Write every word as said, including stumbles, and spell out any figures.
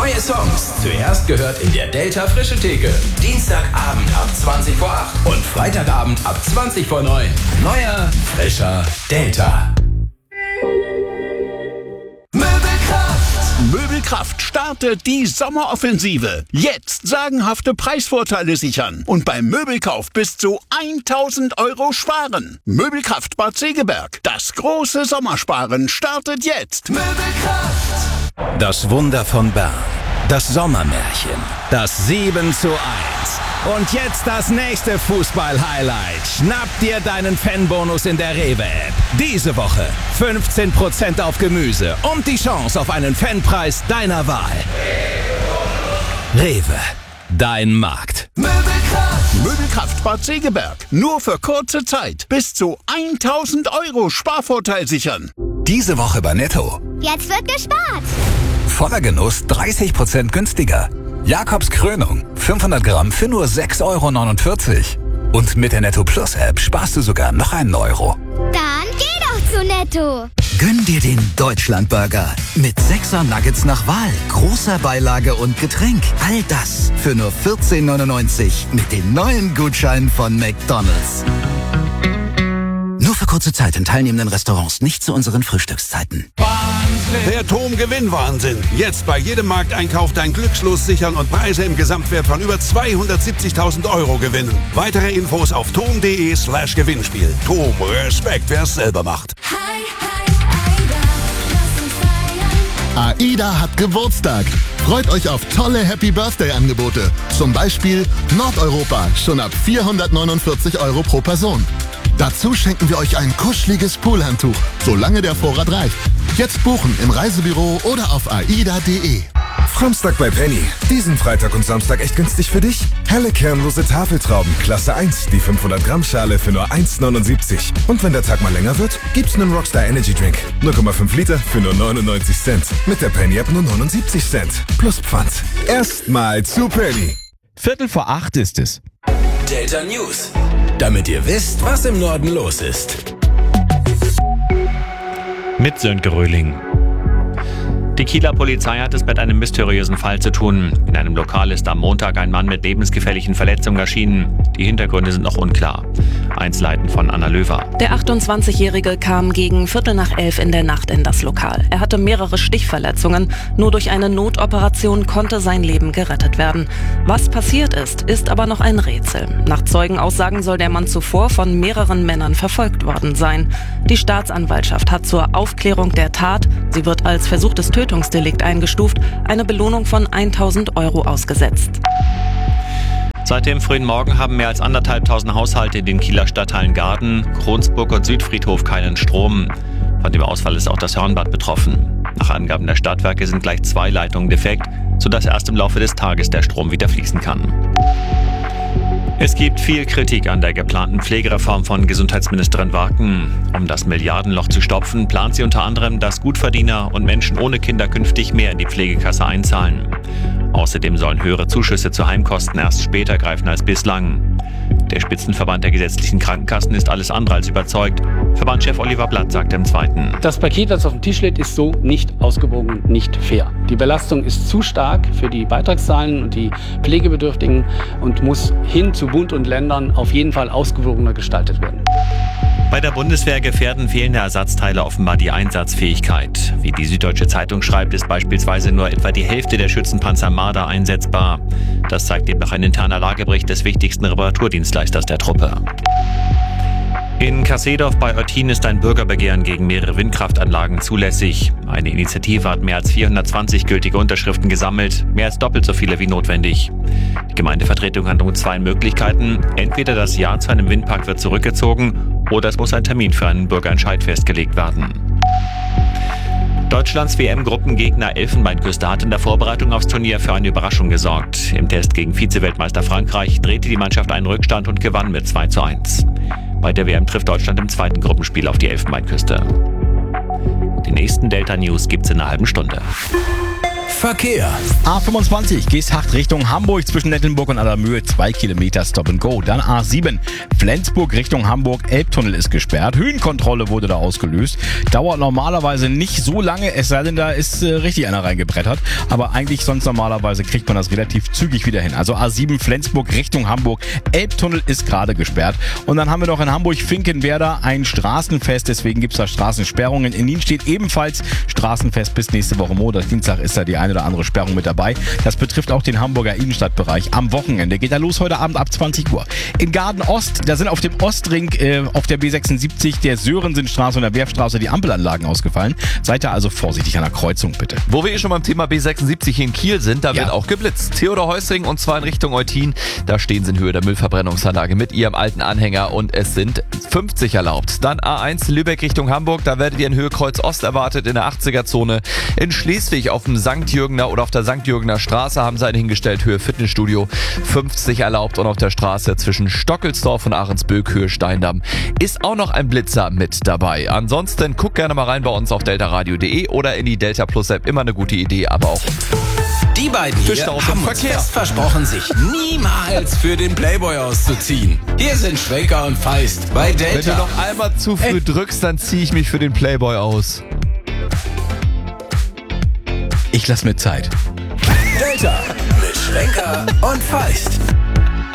Neue Songs, zuerst gehört in der Delta Frische Theke. Dienstagabend ab zwanzig vor acht und Freitagabend ab zwanzig vor neun. Neuer, frischer Delta. Möbelkraft startet die Sommeroffensive. Jetzt sagenhafte Preisvorteile sichern und beim Möbelkauf bis zu tausend Euro sparen. Möbelkraft Bad Segeberg. Das große Sommersparen startet jetzt. Möbelkraft. Das Wunder von Bern. Das Sommermärchen. Das sieben zu eins. Und jetzt das nächste Fußball-Highlight. Schnapp dir deinen Fanbonus in der Rewe-App. Diese Woche fünfzehn Prozent auf Gemüse und die Chance auf einen Fanpreis deiner Wahl. Rewe, dein Markt. Möbelkraft. Möbelkraft Bad Segeberg. Nur für kurze Zeit. Bis zu tausend Euro Sparvorteil sichern. Diese Woche bei Netto. Jetzt wird gespart. Voller Genuss dreißig Prozent günstiger. Jakobs Krönung, fünfhundert Gramm für nur sechs Euro neunundvierzig. Und mit der Netto Plus App sparst du sogar noch einen Euro. Dann geh doch zu Netto. Gönn dir den Deutschlandburger mit sechser Nuggets nach Wahl, großer Beilage und Getränk. All das für nur vierzehn neunundneunzig mit dem neuen Gutschein von McDonald's. Nur für kurze Zeit in teilnehmenden Restaurants, nicht zu unseren Frühstückszeiten. Der Tom-Gewinn-Wahnsinn. Jetzt bei jedem Markteinkauf dein Glückslos sichern und Preise im Gesamtwert von über zweihundertsiebzigtausend Euro gewinnen. Weitere Infos auf tom.de slash Gewinnspiel. Tom, Respekt, wer es selber macht. AIDA hat Geburtstag. Freut euch auf tolle Happy-Birthday-Angebote. Zum Beispiel Nordeuropa, schon ab vierhundertneunundvierzig Euro pro Person. Dazu schenken wir euch ein kuscheliges Poolhandtuch, solange der Vorrat reicht. Jetzt buchen im Reisebüro oder auf aida punkt de. Samstag bei Penny. Diesen Freitag und Samstag echt günstig für dich? Helle kernlose Tafeltrauben, Klasse eins, die fünfhundert Gramm Schale für nur eins neunundsiebzig. Und wenn der Tag mal länger wird, gibt's einen Rockstar Energy Drink. null Komma fünf Liter für nur neunundneunzig Cent. Mit der Penny App nur neunundsiebzig Cent. Plus Pfand. Erstmal zu Penny. Viertel vor acht ist es. Delta News. Damit ihr wisst, was im Norden los ist. Mit Sönke Röhling. Die Kieler Polizei hat es mit einem mysteriösen Fall zu tun. In einem Lokal ist am Montag ein Mann mit lebensgefährlichen Verletzungen erschienen. Die Hintergründe sind noch unklar. Einzelheiten von Anna Löwer. Der achtundzwanzigjährige kam gegen Viertel nach elf in der Nacht in das Lokal. Er hatte mehrere Stichverletzungen. Nur durch eine Notoperation konnte sein Leben gerettet werden. Was passiert ist, ist aber noch ein Rätsel. Nach Zeugenaussagen soll der Mann zuvor von mehreren Männern verfolgt worden sein. Die Staatsanwaltschaft hat zur Aufklärung der Tat, sie wird als versuchtes Tötungsdelikt eingestuft, eine Belohnung von tausend Euro ausgesetzt. Seit dem frühen Morgen haben mehr als anderthalbtausend Haushalte in den Kieler Stadtteilen Garden, Kronsburg und Südfriedhof keinen Strom. Von dem Ausfall ist auch das Hörnbad betroffen. Nach Angaben der Stadtwerke sind gleich zwei Leitungen defekt, sodass erst im Laufe des Tages der Strom wieder fließen kann. Es gibt viel Kritik an der geplanten Pflegereform von Gesundheitsministerin Warken. Um das Milliardenloch zu stopfen, plant sie unter anderem, dass Gutverdiener und Menschen ohne Kinder künftig mehr in die Pflegekasse einzahlen. Außerdem sollen höhere Zuschüsse zu Heimkosten erst später greifen als bislang. Der Spitzenverband der gesetzlichen Krankenkassen ist alles andere als überzeugt. Verbandschef Oliver Blatt sagt im Zweiten: Das Paket, das auf dem Tisch liegt, ist so nicht ausgewogen, nicht fair. Die Belastung ist zu stark für die Beitragszahlen und die Pflegebedürftigen und muss hin zu Bund und Ländern auf jeden Fall ausgewogener gestaltet werden. Bei der Bundeswehr gefährden fehlende Ersatzteile offenbar die Einsatzfähigkeit. Wie die Süddeutsche Zeitung schreibt, ist beispielsweise nur etwa die Hälfte der Schützenpanzer Marder einsetzbar. Das zeigt demnach ein interner Lagebericht des wichtigsten Reparaturdienstleisters der Truppe. In Kassedorf bei Eutin ist ein Bürgerbegehren gegen mehrere Windkraftanlagen zulässig. Eine Initiative hat mehr als vierhundertzwanzig gültige Unterschriften gesammelt, mehr als doppelt so viele wie notwendig. Die Gemeindevertretung hat nun zwei Möglichkeiten. Entweder das Ja zu einem Windpark wird zurückgezogen oder es muss ein Termin für einen Bürgerentscheid festgelegt werden. Deutschlands W M-Gruppengegner Elfenbeinküste hat in der Vorbereitung aufs Turnier für eine Überraschung gesorgt. Im Test gegen Vize-Weltmeister Frankreich drehte die Mannschaft einen Rückstand und gewann mit zwei zu eins. Bei der W M trifft Deutschland im zweiten Gruppenspiel auf die Elfenbeinküste. Die nächsten Delta News gibt's in einer halben Stunde. Verkehr. A fünfundzwanzig, Geesthacht Richtung Hamburg zwischen Nettelnburg und Allermühe, zwei Kilometer Stop and Go. Dann A sieben, Flensburg Richtung Hamburg, Elbtunnel ist gesperrt. Höhenkontrolle wurde da ausgelöst. Dauert normalerweise nicht so lange, es sei denn, da ist äh, richtig einer reingebrettert. Aber eigentlich sonst normalerweise kriegt man das relativ zügig wieder hin. Also A sieben, Flensburg Richtung Hamburg, Elbtunnel ist gerade gesperrt. Und dann haben wir noch in Hamburg-Finkenwerder ein Straßenfest, deswegen gibt es da Straßensperrungen. In Wien steht ebenfalls Straßenfest bis nächste Woche Montag. Dienstag ist da die eine oder andere Sperrung mit dabei. Das betrifft auch den Hamburger Innenstadtbereich. Am Wochenende geht er los heute Abend ab zwanzig Uhr. In Garden Ost, da sind auf dem Ostring äh, auf der B sechsundsiebzig, der Sörensenstraße und der Werfstraße die Ampelanlagen ausgefallen. Seid da also vorsichtig an der Kreuzung, bitte. Wo wir eh schon beim Thema B sechsundsiebzig hier in Kiel sind, da ja. wird auch geblitzt. Theodor Heusing und zwar in Richtung Eutin. Da stehen sie in Höhe der Müllverbrennungsanlage mit ihrem alten Anhänger und es sind fünfzig erlaubt. Dann A eins Lübeck Richtung Hamburg, da werdet ihr in Höhe Kreuz Ost erwartet in der achtziger-Zone. In Schleswig auf dem Sankt Jürgener oder auf der Sankt Jürgener Straße haben sie einen hingestellt, Höhe Fitnessstudio, fünfzig erlaubt und auf der Straße zwischen Stockelsdorf und Ahrensböck, Höhe Steindamm, ist auch noch ein Blitzer mit dabei. Ansonsten guckt gerne mal rein bei uns auf delta radio punkt de oder in die Delta Plus App, immer eine gute Idee, aber auch die beiden hier haben uns fest versprochen, sich niemals für den Playboy auszuziehen. Hier sind Schwenker und Feist bei Delta. Wenn du noch einmal zu früh Ey. drückst, dann ziehe ich mich für den Playboy aus. Ich lass mir Zeit. Delta mit Schwenker und Feist.